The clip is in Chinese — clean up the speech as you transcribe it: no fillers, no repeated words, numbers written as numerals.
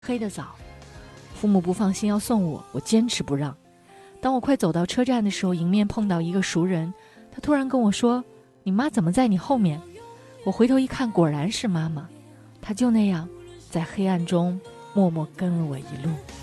黑得早，父母不放心要送我，我坚持不让。当我快走到车站的时候，迎面碰到一个熟人，他突然跟我说：“你妈怎么在你后面？”我回头一看，果然是妈妈，她就那样在黑暗中默默跟了我一路。